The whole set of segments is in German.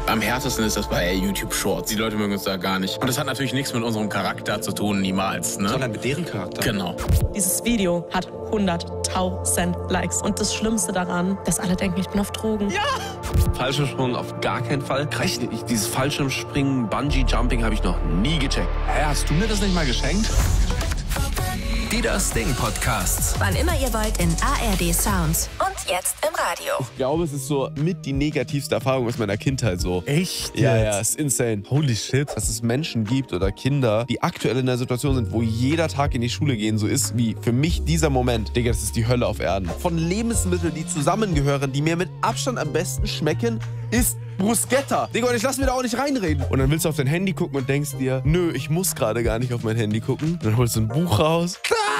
Am härtesten ist das bei YouTube Shorts. Die Leute mögen uns da gar nicht. Und das hat natürlich nichts mit unserem Charakter zu tun, niemals. Ne? Sondern mit deren Charakter. Genau. Dieses Video hat 100.000 Likes. Und das Schlimmste daran, dass alle denken, ich bin auf Drogen. Ja! Fallschirmsprung auf gar keinen Fall. Dieses Fallschirmspringen, Bungee-Jumping habe ich noch nie gecheckt. Hä, hast du mir das nicht mal geschenkt? Die Das Ding Podcasts. Wann immer ihr wollt in ARD Sounds und jetzt im Radio. Ich glaube, es ist so mit die negativste Erfahrung aus meiner Kindheit so. Echt? Ja, ist insane. Holy shit. Dass es Menschen gibt oder Kinder, die aktuell in der Situation sind, wo jeder Tag in die Schule gehen so ist, wie für mich dieser Moment. Digga, das ist die Hölle auf Erden. Von Lebensmitteln, die zusammengehören, die mir mit Abstand am besten schmecken, ist Bruschetta. Digga, und ich lass mir da auch nicht reinreden. Und dann willst du auf dein Handy gucken und denkst dir, nö, ich muss gerade gar nicht auf mein Handy gucken. Dann holst du ein Buch raus.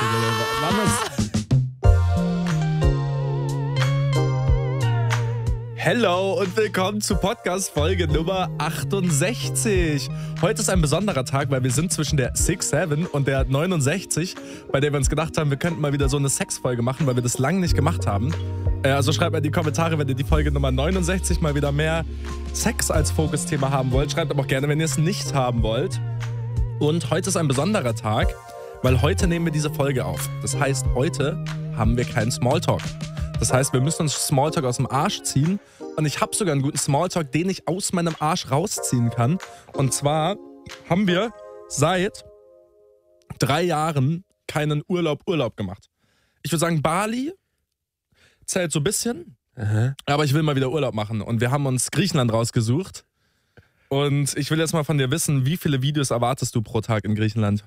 Hello und willkommen zu Podcast-Folge Nummer 68. Heute ist ein besonderer Tag, weil wir sind zwischen der 67 und der 69, bei der wir uns gedacht haben, wir könnten mal wieder so eine Sexfolge machen, weil wir das lange nicht gemacht haben. Also schreibt mal in die Kommentare, wenn ihr die Folge Nummer 69 mal wieder mehr Sex als Fokusthema haben wollt. Schreibt aber auch gerne, wenn ihr es nicht haben wollt. Und heute ist ein besonderer Tag, weil heute nehmen wir diese Folge auf. Das heißt, heute haben wir keinen Smalltalk. Das heißt, wir müssen uns Smalltalk aus dem Arsch ziehen. Und ich habe sogar einen guten Smalltalk, den ich aus meinem Arsch rausziehen kann. Und zwar haben wir seit 3 Jahren keinen Urlaub gemacht. Ich würde sagen, Bali zählt so ein bisschen. Aber ich will mal wieder Urlaub machen. Und wir haben uns Griechenland rausgesucht. Und ich will jetzt mal von dir wissen, wie viele Videos erwartest du pro Tag in Griechenland?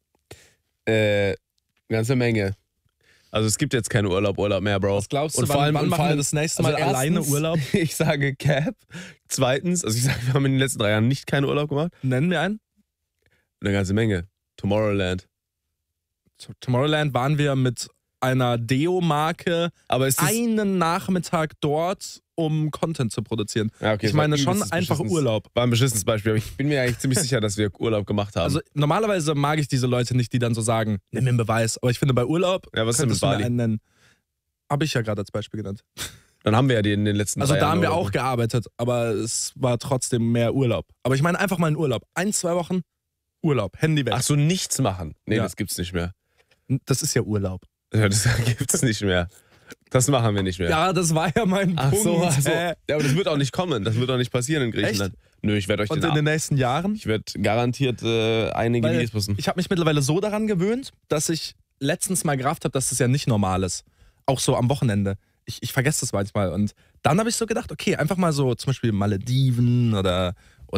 Ganze Menge. Also es gibt jetzt keinen Urlaub mehr, Bro. Was glaubst du, und wann machen wir das nächste Mal alleine Urlaub? Ich sage Cap. Zweitens, also ich sage, wir haben in den letzten 3 Jahren nicht keinen Urlaub gemacht. Nennen wir einen? Eine ganze Menge. Tomorrowland. Tomorrowland waren wir mit einer Deo-Marke einen Nachmittag dort, um Content zu produzieren. Ja, okay, ich meine schon einfach Urlaub. War ein beschissenes Beispiel, aber ich bin mir eigentlich ziemlich sicher, dass wir Urlaub gemacht haben. Also normalerweise mag ich diese Leute nicht, die dann so sagen, nimm mir einen Beweis. Aber ich finde bei Urlaub was könntest du mir einen nennen. Habe ich ja gerade als Beispiel genannt. Dann haben wir ja die in den letzten 3 Jahren. Also da haben wir auch gearbeitet, aber es war trotzdem mehr Urlaub. Aber ich meine einfach mal einen Urlaub. 1-2 Wochen Urlaub, Handy weg. Ach so, nichts machen. Nee, das gibt's nicht mehr. Das ist ja Urlaub. Ja, das gibt's nicht mehr. Das machen wir nicht mehr. Ja, das war ja mein Punkt. Ach so. Ja, aber das wird auch nicht kommen. Das wird auch nicht passieren in Griechenland. Echt? Nö, ich werde euch Und in den nächsten Jahren? Ich werde garantiert einige Videos posten. Ich habe mich mittlerweile so daran gewöhnt, dass ich letztens mal gerafft habe, dass das ja nicht normal ist. Auch so am Wochenende. Ich vergesse das manchmal. Und dann habe ich so gedacht, okay, einfach mal so zum Beispiel Malediven oder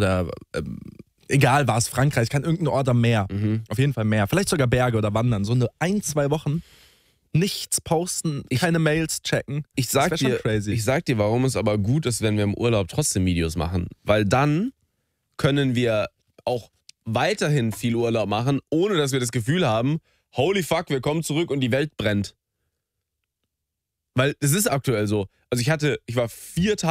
egal was, Frankreich, kann irgendein Ort am Meer. Auf jeden Fall Meer. Vielleicht sogar Berge oder Wandern. So eine 1-2 Wochen. Nichts posten, keine Mails checken. Ich sag dir, warum es aber gut ist, wenn wir im Urlaub trotzdem Videos machen. Weil dann können wir auch weiterhin viel Urlaub machen, ohne dass wir das Gefühl haben, holy fuck, wir kommen zurück und die Welt brennt. Weil es ist aktuell so. Also ich war 4 Tage